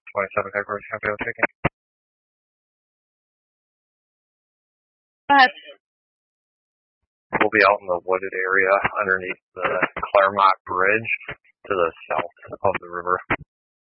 27 headquarters, copy, taking. But We'll be out in the wooded area underneath the Claremont Bridge to the south of the river.